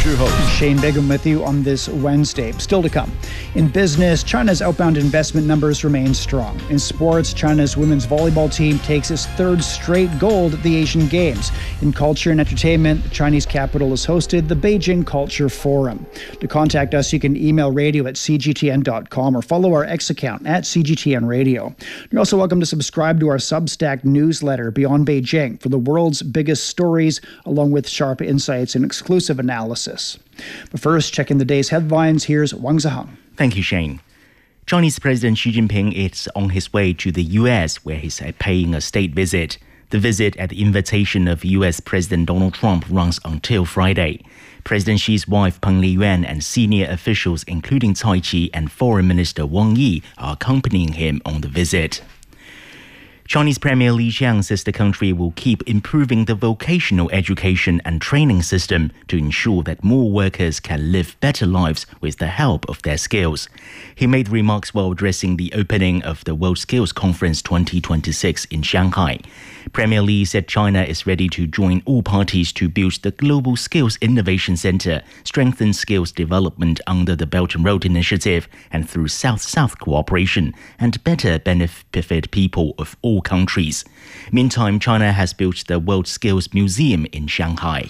your host, Shane Bigham, with you on this Wednesday. Still to come. In business, China's outbound investment numbers remain strong. In sports, China's women's volleyball team takes its third straight gold at the Asian Games. In culture and entertainment, the Chinese capital has hosted the Beijing Culture Forum. To contact us, you can email radio@cgtn.com or follow our X account at CGTN Radio. You're also welcome to subscribe to our Substack newsletter, Beyond Beijing, for the world's biggest stories, along with sharp insights and exclusive analysis. But first, checking the day's headlines, here's Wang Zihang. Thank you, Shane. Chinese President Xi Jinping is on his way to the U.S., where he's paying a state visit. The visit, at the invitation of U.S. President Donald Trump, runs until Friday. President Xi's wife Peng Liyuan and senior officials, including Cai Qi and Foreign Minister Wang Yi, are accompanying him on the visit. Chinese Premier Li Qiang says the country will keep improving the vocational education and training system to ensure that more workers can live better lives with the help of their skills. He made remarks while addressing the opening of the World Skills Conference 2026 in Shanghai. Premier Li said China is ready to join all parties to build the Global Skills Innovation Center, strengthen skills development under the Belt and Road Initiative and through South-South cooperation, and better benefit people of all countries. Meantime, China has built the World Skills Museum in Shanghai.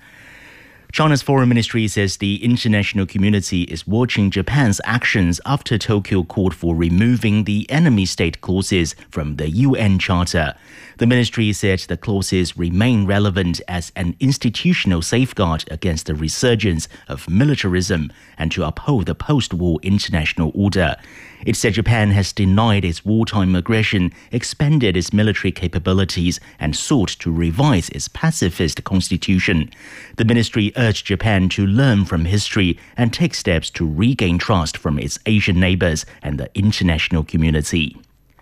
China's foreign ministry says the international community is watching Japan's actions after Tokyo called for removing the enemy state clauses from the UN Charter. The ministry said the clauses remain relevant as an institutional safeguard against the resurgence of militarism and to uphold the post-war international order. It said Japan has denied its wartime aggression, expanded its military capabilities, and sought to revise its pacifist constitution. The ministry urged Japan to learn from history and take steps to regain trust from its Asian neighbors and the international community.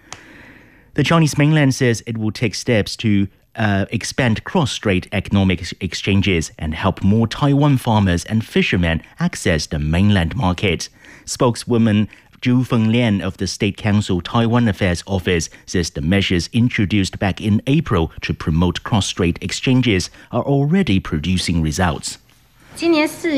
The Chinese mainland says it will take steps to expand cross-strait economic exchanges and help more Taiwan farmers and fishermen access the mainland market. Spokeswoman Zhu Fenglian of the State Council Taiwan Affairs Office says the measures introduced back in April to promote cross-strait exchanges are already producing results. In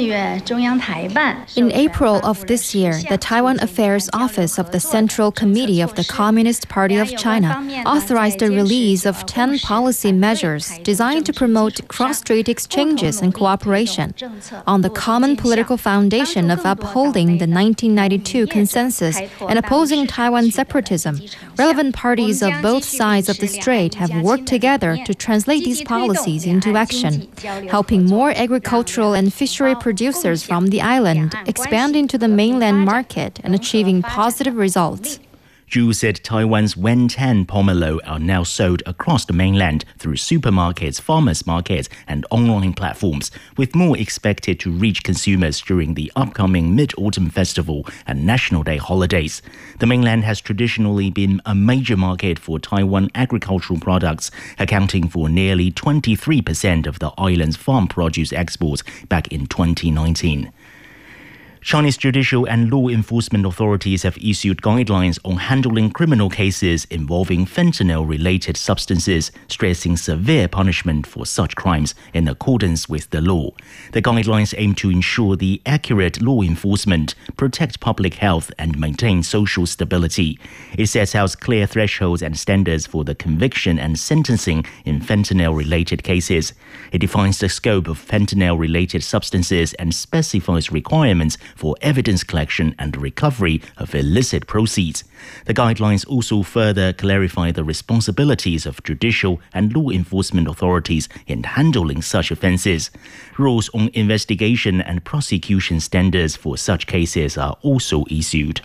April of this year, the Taiwan Affairs Office of the Central Committee of the Communist Party of China authorized the release of 10 policy measures designed to promote cross-strait exchanges and cooperation. On the common political foundation of upholding the 1992 consensus and opposing Taiwan separatism, relevant parties of both sides of the strait have worked together to translate these policies into action, helping more agricultural and fishery producers from the island expand into the mainland market and achieving positive results. Zhu said Taiwan's Wen-10 pomelo are now sold across the mainland through supermarkets, farmers markets, and online platforms, with more expected to reach consumers during the upcoming Mid-Autumn Festival and National Day holidays. The mainland has traditionally been a major market for Taiwan agricultural products, accounting for nearly 23% of the island's farm produce exports back in 2019. Chinese judicial and law enforcement authorities have issued guidelines on handling criminal cases involving fentanyl-related substances, stressing severe punishment for such crimes in accordance with the law. The guidelines aim to ensure the accurate law enforcement, protect public health, and maintain social stability. It sets out clear thresholds and standards for the conviction and sentencing in fentanyl-related cases. It defines the scope of fentanyl-related substances and specifies requirements for evidence collection and recovery of illicit proceeds. The guidelines also further clarify the responsibilities of judicial and law enforcement authorities in handling such offences. Rules on investigation and prosecution standards for such cases are also issued.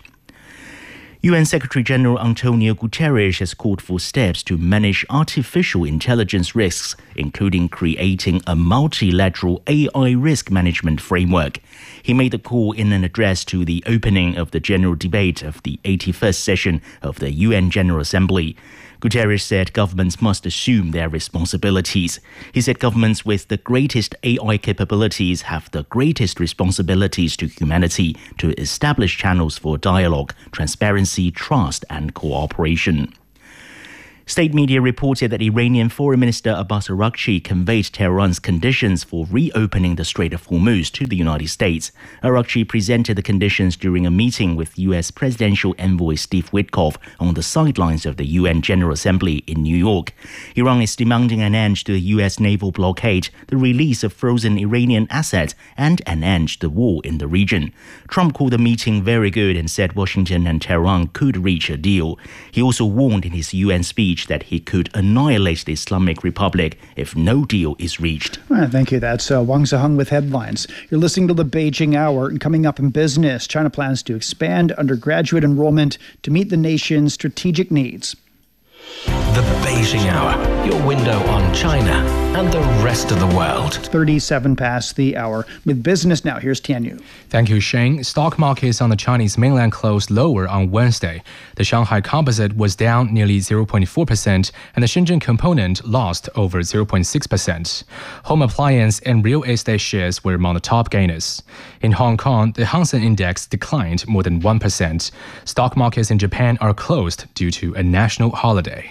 UN Secretary-General Antonio Guterres has called for steps to manage artificial intelligence risks, including creating a multilateral AI risk management framework. He made the call in an address to the opening of the general debate of the 81st session of the UN General Assembly. Guterres said governments must assume their responsibilities. He said governments with the greatest AI capabilities have the greatest responsibilities to humanity to establish channels for dialogue, transparency, trust, and cooperation. State media reported that Iranian Foreign Minister Abbas Araghchi conveyed Tehran's conditions for reopening the Strait of Hormuz to the United States. Araghchi presented the conditions during a meeting with U.S. Presidential Envoy Steve Witkoff on the sidelines of the UN General Assembly in New York. Iran is demanding an end to the U.S. naval blockade, the release of frozen Iranian assets, and an end to the war in the region. Trump called the meeting very good and said Washington and Tehran could reach a deal. He also warned in his UN speech that he could annihilate the Islamic Republic if no deal is reached. Thank you. That's Wang Ziheng with headlines. You're listening to the Beijing Hour. And coming up in business, China plans to expand undergraduate enrollment to meet the nation's strategic needs. The Beijing Hour, your window on China and the rest of the world. 37 past the hour. With business now, here's Tian Yu. Thank you, Shane. Stock markets on the Chinese mainland closed lower on Wednesday. The Shanghai Composite was down nearly 0.4%, and the Shenzhen Component lost over 0.6%. Home appliance and real estate shares were among the top gainers. In Hong Kong, the Hang Seng Index declined more than 1%. Stock markets in Japan are closed due to a national holiday.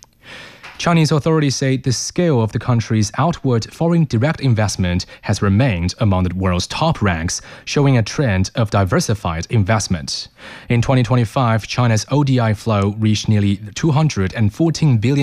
Chinese authorities say the scale of the country's outward foreign direct investment has remained among the world's top ranks, showing a trend of diversified investment. In 2025, China's ODI flow reached nearly $214 billion,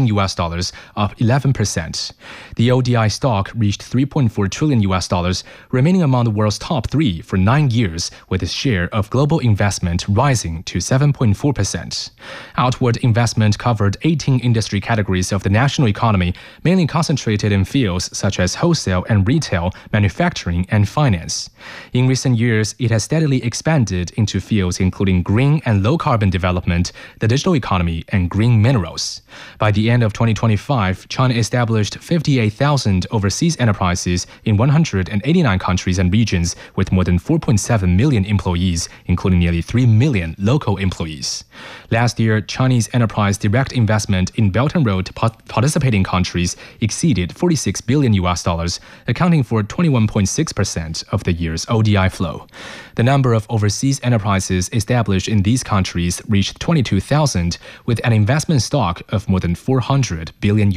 up 11%. The ODI stock reached $3.4 trillion, remaining among the world's top three for 9 years, with its share of global investment rising to 7.4%. Outward investment covered 18 industry categories of the national economy, mainly concentrated in fields such as wholesale and retail, manufacturing, and finance. In recent years, it has steadily expanded into fields including green and low-carbon development, the digital economy, and green minerals. By the end of 2025, China established 58,000 overseas enterprises in 189 countries and regions with more than 4.7 million employees, including nearly 3 million local employees. Last year, Chinese enterprise direct investment in Belt and Road participating countries exceeded $46 billion, accounting for 21.6% of the year's ODI flow. The number of overseas enterprises established in these countries reached 22,000, with an investment stock of more than $400 billion.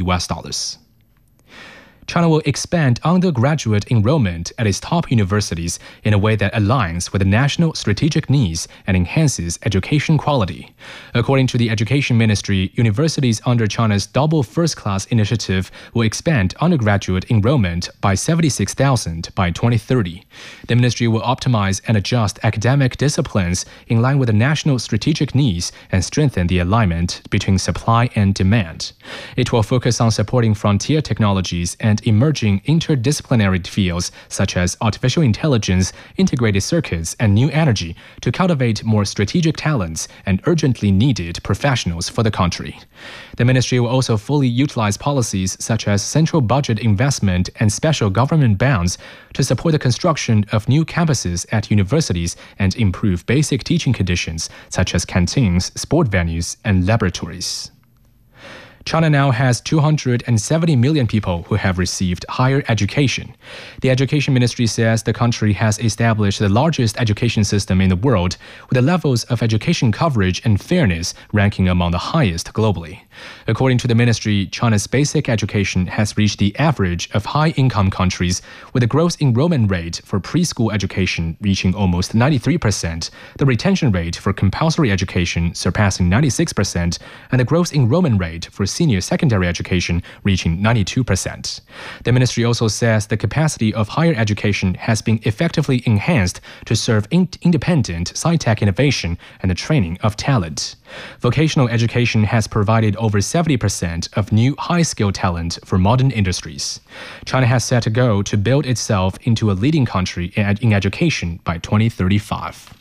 China will expand undergraduate enrollment at its top universities in a way that aligns with the national strategic needs and enhances education quality. According to the Education Ministry, universities under China's Double First Class initiative will expand undergraduate enrollment by 76,000 by 2030. The ministry will optimize and adjust academic disciplines in line with the national strategic needs and strengthen the alignment between supply and demand. It will focus on supporting frontier technologies and emerging interdisciplinary fields such as artificial intelligence, integrated circuits, and new energy to cultivate more strategic talents and urgently needed professionals for the country. The ministry will also fully utilize policies such as central budget investment and special government bonds to support the construction of new campuses at universities and improve basic teaching conditions such as canteens, sport venues, and laboratories. China now has 270 million people who have received higher education. The Education Ministry says the country has established the largest education system in the world, with the levels of education coverage and fairness ranking among the highest globally. According to the ministry, China's basic education has reached the average of high-income countries, with the gross enrollment rate for preschool education reaching almost 93%, the retention rate for compulsory education surpassing 96%, and the gross enrollment rate for senior secondary education reaching 92%. The ministry also says the capacity of higher education has been effectively enhanced to serve independent sci-tech innovation and the training of talent. Vocational education has provided over 70% of new high-skilled talent for modern industries. China has set a goal to build itself into a leading country in education by 2035.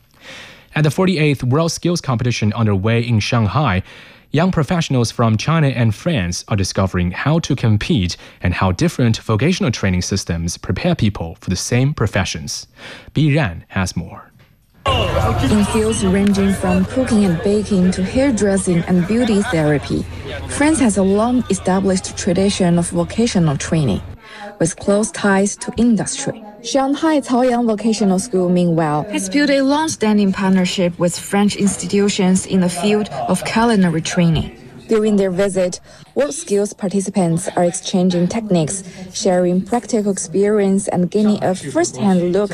At the 48th World Skills Competition underway in Shanghai, young professionals from China and France are discovering how to compete and how different vocational training systems prepare people for the same professions. Bi Ran has more. In fields ranging from cooking and baking to hairdressing and beauty therapy, France has a long-established tradition of vocational training, with close ties to industry. Shanghai Caoyang Vocational School, meanwhile, has built a long-standing partnership with French institutions in the field of culinary training. During their visit, WorldSkills participants are exchanging techniques, sharing practical experience, and gaining a first-hand look